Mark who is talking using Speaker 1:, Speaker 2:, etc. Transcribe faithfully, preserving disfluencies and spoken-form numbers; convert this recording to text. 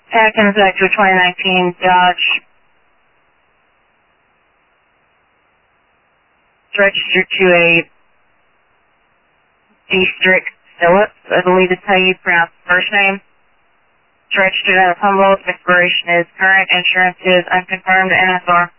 Speaker 1: Atkins Vector twenty nineteen Dodge. It's registered to a District Phillips, I believe is how you pronounce the first name. It's registered out of Humboldt. Expiration is current. Insurance is unconfirmed. N S R.